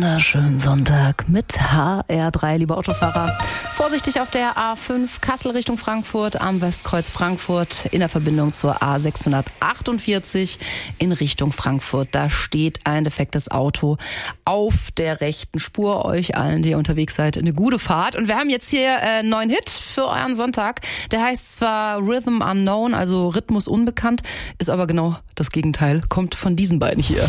wunderschönen Sonntag mit HR3, liebe Autofahrer. Vorsichtig auf der A5 Kassel Richtung Frankfurt, am Westkreuz Frankfurt in der Verbindung zur A648 in Richtung Frankfurt. Da steht ein defektes Auto auf der rechten Spur. Euch allen, die ihr unterwegs seid, eine gute Fahrt. Und wir haben jetzt hier einen neuen Hit für euren Sonntag. Der heißt zwar Rhythm Unknown, also Rhythmus unbekannt, ist aber genau das Gegenteil. Kommt von diesen beiden hier.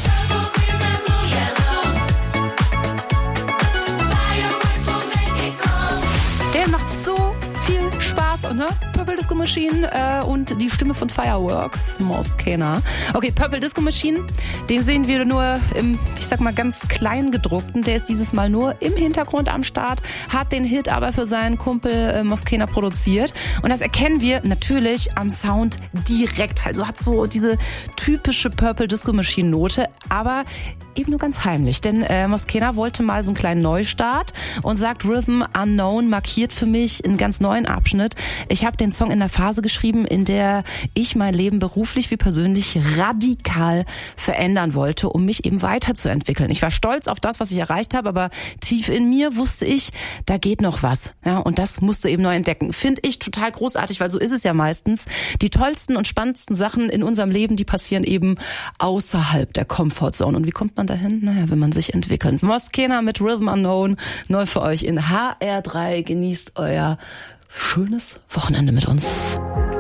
Der macht so viel Spaß, ne? Purple Disco Machine und die Stimme von Fireworks, Mosquena. Okay, Purple Disco Machine, den sehen wir nur im, ich sag mal, ganz klein gedruckten. Der ist dieses Mal nur im Hintergrund am Start, hat den Hit aber für seinen Kumpel Mosquena produziert. Und das erkennen wir natürlich am Sound direkt. Also hat so diese typische Purple Disco Machine Note, aber eben nur ganz heimlich, denn Mosquena wollte mal so einen kleinen Neustart und sagt, Rhythm Unknown markiert für mich einen ganz neuen Abschnitt. Ich habe den Song in der Phase geschrieben, in der ich mein Leben beruflich wie persönlich radikal verändern wollte, um mich eben weiterzuentwickeln. Ich war stolz auf das, was ich erreicht habe, aber tief in mir wusste ich, da geht noch was. Ja, und das musst du eben neu entdecken. Finde ich total großartig, weil so ist es ja meistens. Die tollsten und spannendsten Sachen in unserem Leben, die passieren eben außerhalb der Comfortzone. Und wie kommt man dahin? Naja, wenn man sich entwickelt. Mosquena mit Rhythm Unknown, neu für euch in HR3. Genießt euer schönes Wochenende mit uns.